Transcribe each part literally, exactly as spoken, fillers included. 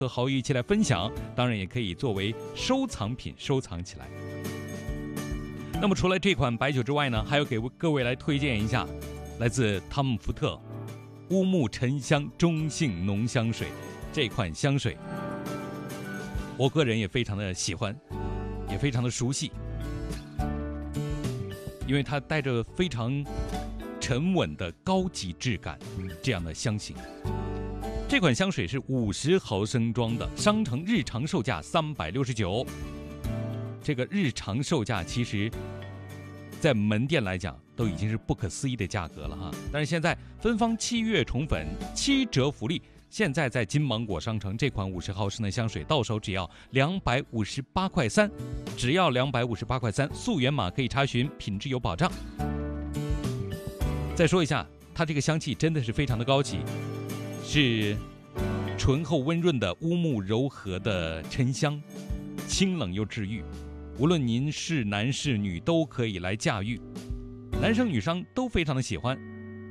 和好友一起来分享，当然也可以作为收藏品收藏起来。那么除了这款白酒之外呢，还要给各位来推荐一下来自汤姆福特乌木沉香中性浓香水。这款香水我个人也非常的喜欢，也非常的熟悉，因为它带着非常沉稳的高级质感这样的香型。这款香水是五十毫升装的，商城日常售价三百六十九。这个日常售价其实在门店来讲都已经是不可思议的价格了哈，但是现在芬芳七月宠粉七折福利，现在在金芒果商城这款五十毫升的香水到手只要两百五十八块三，只要两百五十八块三，溯源码可以查询，品质有保障。再说一下，它这个香气真的是非常的高级，是醇厚温润的乌木柔和的沉香，清冷又治愈，无论您是男是女都可以来驾驭，男生女生都非常的喜欢。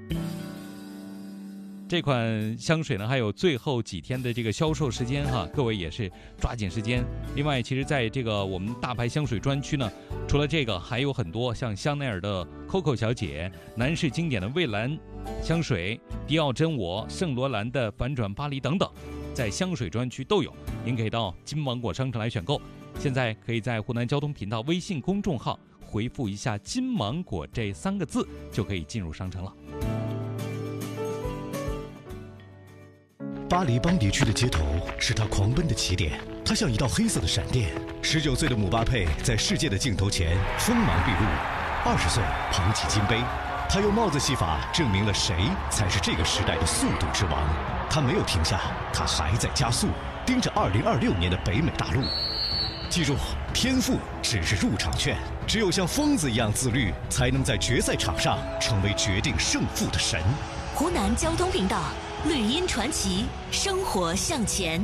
这款香水呢还有最后几天的这个销售时间哈，各位也是抓紧时间。另外其实在这个我们大牌香水专区呢，除了这个还有很多像香奈儿的 Coco 小姐，男士经典的蔚蓝香水，迪奥真我，圣罗兰的反转巴黎等等，在香水专区都有，您可以到金芒果商城来选购。现在可以在湖南交通频道微信公众号回复一下金芒果这三个字，就可以进入商城了。 巴黎邦迪区的街头是他狂奔的起点，他像一道黑色的闪电。十九岁的姆巴佩在世界的镜头前锋芒毕露，二十岁捧起金杯，他用帽子戏法证明了谁才是这个时代的速度之王。他没有停下，他还在加速，盯着二零二六年的北美大陆。记住，天赋只是入场券，只有像疯子一样自律，才能在决赛场上成为决定胜负的神。 湖南交通频道，绿茵传奇，生活向前。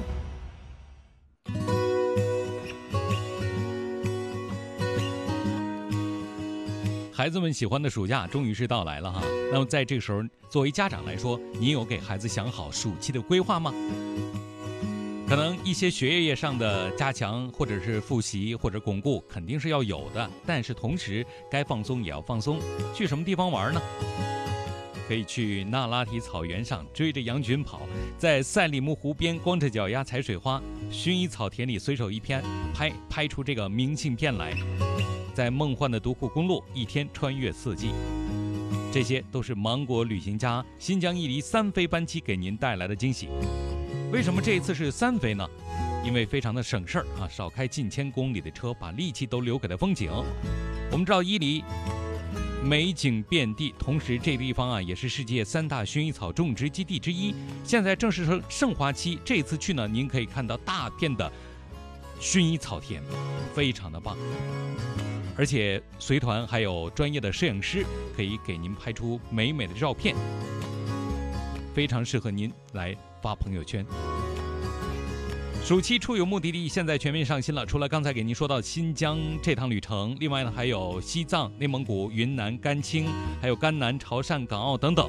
孩子们喜欢的暑假终于是到来了哈。那么在这个时候，作为家长来说，你有给孩子想好暑期的规划吗？可能一些学业上的加强，或者是复习，或者巩固，肯定是要有的。但是同时，该放松也要放松。去什么地方玩呢？可以去那拉提草原上追着羊群跑，在赛里木湖边光着脚丫采水花，薰衣草田里随手一拍，拍拍出这个明信片来，在梦幻的独库公路一天穿越四季。这些都是芒果旅行家新疆伊犁三飞班机给您带来的惊喜。为什么这一次是三飞呢？因为非常的省事儿啊，少开近千公里的车，把力气都留给了风景。我们知道伊犁美景遍地，同时这地方啊也是世界三大薰衣草种植基地之一。现在正是盛华期，这次去呢，您可以看到大片的薰衣草田，非常的棒。而且随团还有专业的摄影师，可以给您拍出美美的照片，非常适合您来发朋友圈。暑期出游目的地现在全面上新了，除了刚才给您说到新疆这趟旅程，另外呢还有西藏、内蒙古、云南、甘青，还有甘南、潮汕、港澳等等。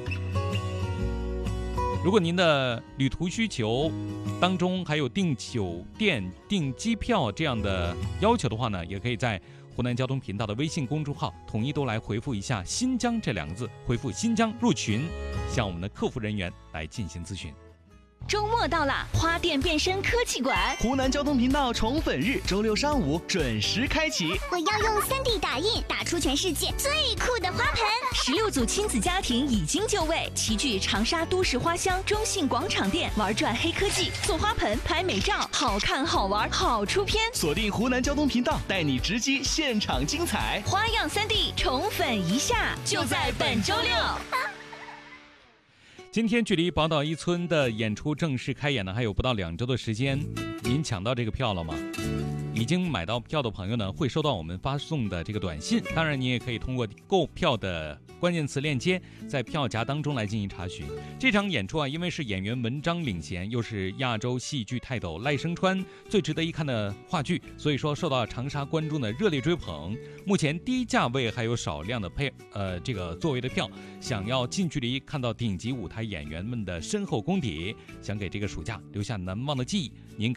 如果您的旅途需求当中还有订酒店、订机票这样的要求的话呢，也可以在湖南交通频道的微信公众号统一都来回复一下新疆这两个字，回复新疆入群，向我们的客服人员来进行咨询。 周末到了，花店变身科技馆， 湖南交通频道宠粉日，周六上午准时开启。 我要用 三 D 打印打出全世界最酷的花盆。 十六组亲子家庭已经就位，齐聚长沙都市花乡中信广场店，玩转黑科技，做花盆，拍美照，好看好玩好出片。 锁定湖南交通频道，带你直击现场精彩。 花样 三 D 宠粉一下，就在本周六。 今天距离宝岛一村的演出正式开演呢，还有不到两周的时间。您抢到这个票了吗？ 已经买到票的朋友呢，会收到我们发送的这个短信。当然，你也可以通过购票的关键词链接，在票夹当中来进行查询。这场演出啊，因为是演员文章领衔，又是亚洲戏剧泰斗赖声川最值得一看的话剧，所以说受到长沙观众的热烈追捧。目前低价位还有少量的配呃这个座位的票，想要近距离看到顶级舞台演员们的深厚功底，想给这个暑假留下难忘的记忆，您